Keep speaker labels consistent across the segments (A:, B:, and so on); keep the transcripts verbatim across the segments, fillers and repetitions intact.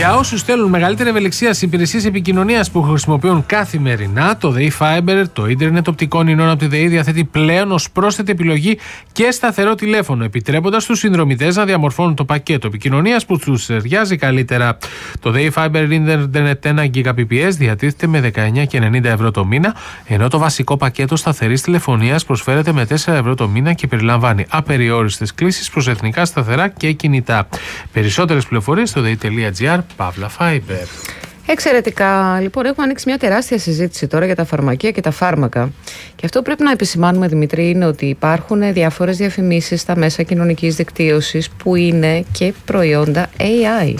A: Για όσους θέλουν μεγαλύτερη ευελιξία στις υπηρεσίες επικοινωνίας που χρησιμοποιούν καθημερινά, το ΔΕΗ Fiber, το ίντερνετ οπτικών ινών από τη ΔΕΗ, διαθέτει πλέον ως πρόσθετη επιλογή και σταθερό τηλέφωνο, επιτρέποντας στους συνδρομητές να διαμορφώνουν το πακέτο επικοινωνίας που τους ταιριάζει καλύτερα. Το ΔΕΗ Fiber ίντερνετ ένα Gbps διατίθεται με δεκαεννιά και ενενήντα ευρώ το μήνα, ενώ το βασικό πακέτο σταθερής τηλεφωνίας προσφέρεται με τέσσερα ευρώ το μήνα και περιλαμβάνει απεριόριστες κλήσεις προς εθνικά σταθερά και κινητά. Περισσότερες πληροφορίες στο dei.gr Παύλα Fiber.
B: Εξαιρετικά. Λοιπόν, έχουμε ανοίξει μια τεράστια συζήτηση τώρα για τα φαρμακεία και τα φάρμακα. Και αυτό που πρέπει να επισημάνουμε, Δημητρή, είναι ότι υπάρχουν διάφορες διαφημίσεις στα μέσα κοινωνικής δικτύωσης που είναι και προϊόντα έι άι.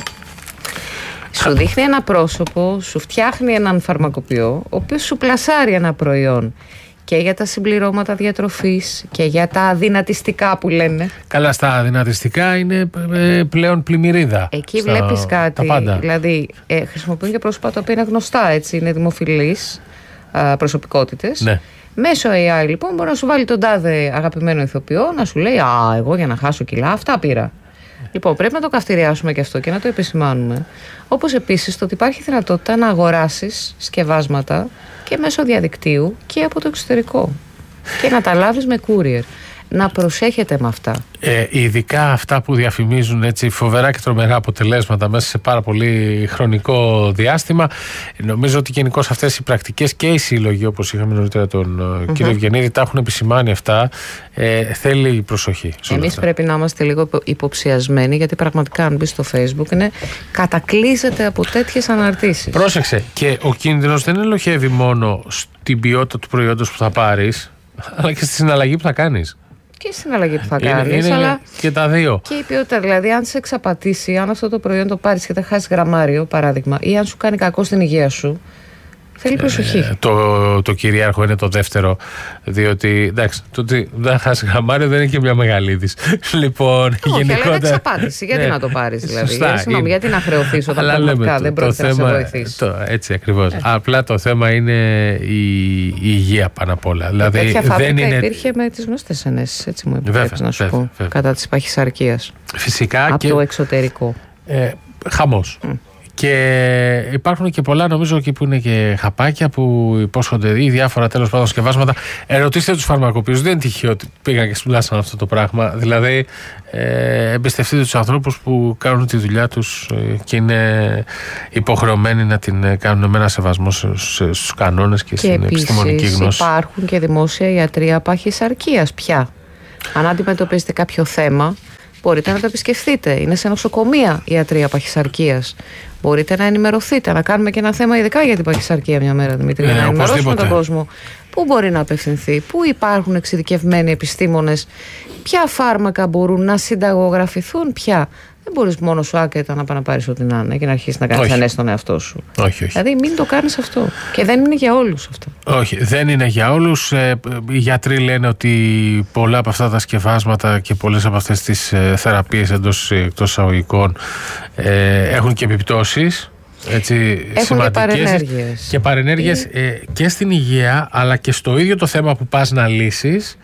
B: Σου δείχνει ένα πρόσωπο, σου φτιάχνει έναν φαρμακοποιό, ο οποίος σου πλασάρει ένα προϊόν. Και για τα συμπληρώματα διατροφής και για τα αδυνατιστικά που λένε.
A: Καλά, στα αδυνατιστικά είναι ε, πλέον πλημμυρίδα.
B: Εκεί
A: στα...
B: βλέπεις κάτι. Δηλαδή, ε, χρησιμοποιούν και πρόσωπα τα οποία είναι γνωστά, έτσι, είναι δημοφιλείς ε, προσωπικότητες.
A: Ναι.
B: Μέσω έι άι, λοιπόν, μπορεί να σου βάλει τον τάδε αγαπημένο ηθοποιό να σου λέει: Α, εγώ για να χάσω κιλά, αυτά πήρα. Λοιπόν, πρέπει να το καυτηριάσουμε και αυτό και να το επισημάνουμε. Όπως επίσης το ότι υπάρχει δυνατότητα να αγοράσεις σκευάσματα και μέσω διαδικτύου και από το εξωτερικό και να τα λάβεις με courier. Να προσέχετε με αυτά.
A: Ε, ειδικά αυτά που διαφημίζουν έτσι φοβερά και τρομερά αποτελέσματα μέσα σε πάρα πολύ χρονικό διάστημα. Νομίζω ότι γενικώς αυτές οι πρακτικές και οι σύλλογοι, όπως είχαμε νωρίτερα τον mm-hmm. κύριο Ευγενίδη, τα έχουν επισημάνει αυτά. Ε, θέλει προσοχή.
B: Εμείς πρέπει να είμαστε λίγο υποψιασμένοι, γιατί πραγματικά αν μπει στο Facebook είναι κατακλείζεται από τέτοιες αναρτήσεις.
A: Πρόσεξε, και ο κίνδυνος δεν ελοχεύει μόνο στην ποιότητα του προϊόντος που θα πάρεις, αλλά και στη συναλλαγή που θα κάνεις.
B: Και η συναλλαγή που θα
A: είναι,
B: κάνεις,
A: είναι
B: αλλά
A: και τα δύο.
B: Και η ποιότητα. Δηλαδή, αν σε εξαπατήσει, αν αυτό το προϊόν το πάρεις και θα χάσεις γραμμάριο, παράδειγμα, ή αν σου κάνει κακό στην υγεία σου, θέλει προσοχή.
A: Ε, το, το κυρίαρχο είναι το δεύτερο. Διότι εντάξει, το ότι δεν χάσει γραμμάριο δεν είναι και μια μεγάλη είδηση. Λοιπόν,
B: όχι,
A: γενικότερα.
B: Αλλά είναι εξαπάτηση. Γιατί ναι, να το πάρεις, δηλαδή.
A: Σωστά,
B: Συγγνώμη, γιατί να χρεωθείς όταν πραγματικά δεν πρόκειται να σε βοηθήσει.
A: Το, έτσι ακριβώς. Ε. Απλά το θέμα είναι η, η υγεία πάνω απ' όλα. Δηλαδή,
B: τέτοια φάμπρικα
A: δεν είναι...
B: υπήρχε με τις γνωστές ενέσεις, έτσι μου επιτρέπεις να σου βέβαια, πω, βέβαια. Κατά της παχυσαρκίας.
A: Φυσικά.
B: Από
A: και...
B: το εξωτερικό.
A: Ε, χαμός. Mm. Και υπάρχουν και πολλά, νομίζω, εκεί που είναι και χαπάκια που υπόσχονται ή διάφορα τέλος πάντων σκευάσματα. Ερωτήστε τους φαρμακοποιούς, δεν είναι τυχαίο ότι πήγαν και σπουδάσαν αυτό το πράγμα. Δηλαδή, ε, εμπιστευτείτε τους ανθρώπους που κάνουν τη δουλειά τους και είναι υποχρεωμένοι να την κάνουν με ένα σεβασμό στους κανόνες και, και στην επιστημονική γνώση.
B: Υπάρχουν και δημόσια ιατρεία παχυσαρκίας πια. Αν αντιμετωπίζετε κάποιο θέμα, μπορείτε να το επισκεφθείτε. Είναι σε νοσοκομεία η ιατρεία παχυσαρκίας. Μπορείτε να ενημερωθείτε, να κάνουμε και ένα θέμα ειδικά για την παχυσαρκία μια μέρα, Δημήτρη, για να ενημερώσουμε τον κόσμο. Πού μπορεί να απευθυνθεί, πού υπάρχουν εξειδικευμένοι επιστήμονες, ποια φάρμακα μπορούν να συνταγογραφηθούν, ποια. Δεν μπορείς μόνο σου άκετα να πάει να πάρεις ό,τι να είναι και να αρχίσεις να κάνεις ανέστηση στον εαυτό σου.
A: Όχι, όχι.
B: Δηλαδή μην το κάνεις αυτό. Και δεν είναι για όλους αυτό.
A: Όχι, δεν είναι για όλους. Ε, οι γιατροί λένε ότι πολλά από αυτά τα σκευάσματα και πολλές από αυτές τις ε, θεραπείες εντός εκτός εισαγωγικών ε, έχουν και επιπτώσεις. Έτσι,
B: έχουν
A: σημαντικές
B: και παρενέργειες.
A: Και παρενέργειες ε, και στην υγεία, αλλά και στο ίδιο το θέμα που πας να λύσεις.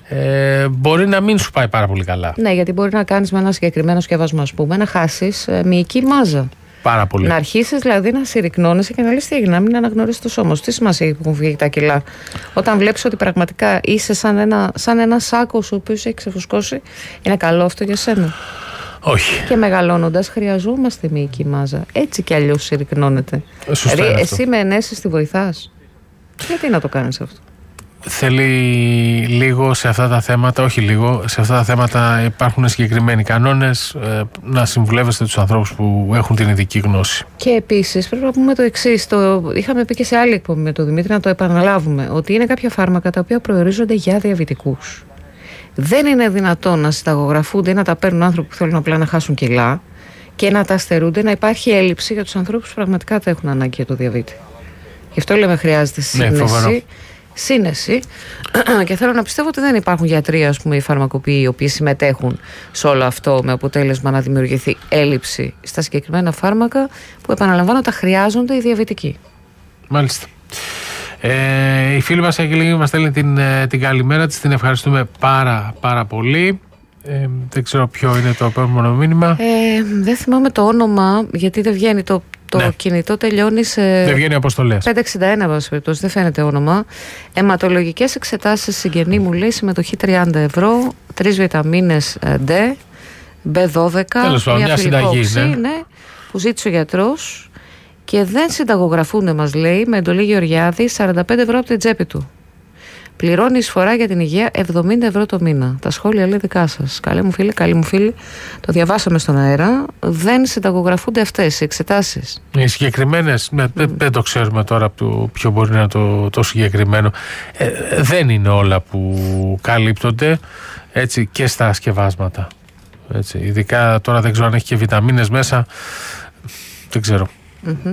A: Ε, μπορεί να μην σου πάει πάρα πολύ καλά.
B: Ναι, γιατί μπορεί να κάνεις με ένα συγκεκριμένο σκευασμό, ας πούμε, να χάσεις ε, μυϊκή μάζα.
A: Πάρα πολύ.
B: Να αρχίσεις δηλαδή να συρρυκνώνεσαι και να λες τι έγινε, να μην αναγνωρίσεις το σώμα σου. Τι σημασία έχει που έχουν φύγει τα κιλά. Όταν βλέπεις ότι πραγματικά είσαι σαν ένα, σαν ένα σάκος ο οποίος έχει ξεφουσκώσει, είναι καλό αυτό για σένα?
A: Όχι.
B: Και μεγαλώνοντας χρειαζόμαστε μυϊκή μάζα. Έτσι κι αλλιώς συρρυκνώνεται.
A: Σωστά.
B: Δηλαδή, εσύ με ενέσεις τη βοηθάς. Γιατί να το κάνεις αυτό?
A: Θέλει λίγο σε αυτά τα θέματα, όχι λίγο, σε αυτά τα θέματα υπάρχουν συγκεκριμένοι κανόνες, ε, να συμβουλεύεστε τους ανθρώπους που έχουν την ειδική γνώση.
B: Και επίσης πρέπει να πούμε το εξής, το είχαμε πει και σε άλλη εκπομπή με τον Δημήτρη, να το επαναλάβουμε, ότι είναι κάποια φάρμακα τα οποία προορίζονται για διαβητικούς. Δεν είναι δυνατόν να συνταγογραφούνται ή να τα παίρνουν άνθρωποι που θέλουν απλά να χάσουν κιλά και να τα στερούνται, να υπάρχει έλλειψη για τους ανθρώπους που πραγματικά τα έχουν ανάγκη για το διαβήτη. Γι' αυτό λέμε χρειάζεται σύνεση. Ναι, Σύνεση και θέλω να πιστεύω ότι δεν υπάρχουν γιατροί, ας πούμε, οι φαρμακοποιοί οι οποίοι συμμετέχουν σε όλο αυτό με αποτέλεσμα να δημιουργηθεί έλλειψη στα συγκεκριμένα φάρμακα που, επαναλαμβάνω, τα χρειάζονται οι διαβητικοί.
A: Μάλιστα. Ε, η φίλη μας Αγγελίνη μας στέλνει την, την καλημέρα της, την ευχαριστούμε πάρα πάρα πολύ. Ε, δεν ξέρω ποιο είναι το επόμενο μήνυμα.
B: Ε, δεν θυμάμαι το όνομα, γιατί δεν βγαίνει το, το ναι. κινητό, τελειώνει σε.
A: Δεν βγαίνει αποστολές.
B: πεντακόσια εξήντα ένα, περιπτώσει, δεν φαίνεται όνομα. Αιματολογικές εξετάσεις συγγενή μου λέει συμμετοχή τριάντα ευρώ, τρεις βιταμίνες D, μπι δώδεκα,
A: τέλος πάντων, μια συνταγή. Ναι.
B: Ναι, που ζήτησε ο γιατρός και δεν συνταγογραφούνται, μας λέει, με εντολή Γεωργιάδη, σαράντα πέντε ευρώ από την τσέπη του. Πληρώνει εισφορά για την υγεία εβδομήντα ευρώ το μήνα. Τα σχόλια λέει δικά σας. Καλή μου φίλη, καλή μου φίλη. Το διαβάσαμε στον αέρα. Δεν συνταγογραφούνται αυτές οι εξετάσεις.
A: Οι συγκεκριμένες, mm. δεν, δεν το ξέρουμε τώρα το ποιο μπορεί να είναι το, το συγκεκριμένο. Ε, δεν είναι όλα που καλύπτονται, έτσι, και στα σκευάσματα. Έτσι, ειδικά τώρα δεν ξέρω αν έχει και βιταμίνες μέσα. Δεν ξέρω. Mm-hmm.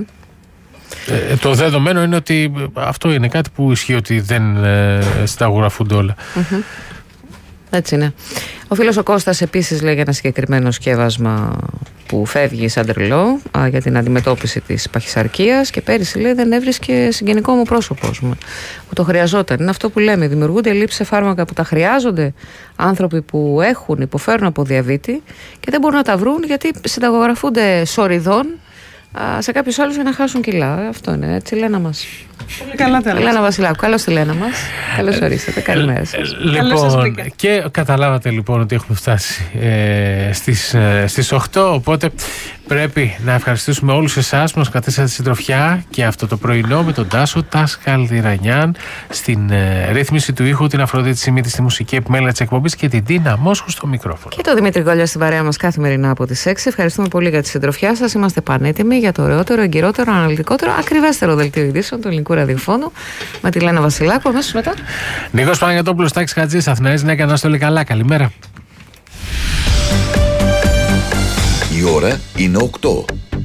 A: Ε, το δεδομένο είναι ότι αυτό είναι κάτι που ισχύει, ότι δεν ε, συνταγογραφούνται όλα. Mm-hmm.
B: Έτσι είναι. Ο φίλος ο Κώστας επίσης λέει για ένα συγκεκριμένο σκεύασμα που φεύγει σαν τρελό α, για την αντιμετώπιση της παχυσαρκίας, και πέρυσι λέει δεν έβρισκε συγγενικό μου πρόσωπο που το χρειαζόταν. Είναι αυτό που λέμε, δημιουργούνται λήψεις σε φάρμακα που τα χρειάζονται άνθρωποι που έχουν, υποφέρουν από διαβήτη και δεν μπορούν να τα βρουν γιατί συνταγογραφούνται σοριδών σε κάποιους άλλους για να χάσουν κιλά. Αυτό είναι, έτσι, Λένα μας.
C: Πολύ καλά τα
B: Λένα Βασιλάκου, καλώς τη Λένα μας. Καλώς ορίσατε, καλημέρα σας.
A: Λοιπόν, και καταλάβατε λοιπόν ότι έχουμε φτάσει ε, στις, ε, στις οκτώ, οπότε πρέπει να ευχαριστήσουμε όλους εσάς που μας κρατήσατε συντροφιά και αυτό το πρωινό με τον Τάσο Τάσκαλ Διρανιάν στην ε, ρύθμιση του ήχου, την Αφροδίτη Σιμίτη στη μουσική επιμέλεια της εκπομπής και την Τίνα Μόσχου στο μικρόφωνο. Και
B: το Δημήτρη Γκόλια στην παρέα μας καθημερινά από τις έξι. Ευχαριστούμε πολύ για τη συντροφιά σας. Είμαστε πανέτοιμοι για το ωραιότερο, εγκυρότερο, αναλυτικότερο, ακριβέστερο δελτίο ειδήσεων του ελληνικού ραδιοφώνου με τη Λένα Βασιλάκου. Αμέσως μετά.
A: Νίκος Παναγιωτόπουλος, Τάκης Χατζής, Αθηναής. Ναι, κανένα το λέει καλά. Καλημέρα.
D: Η ώρα είναι οκτώ.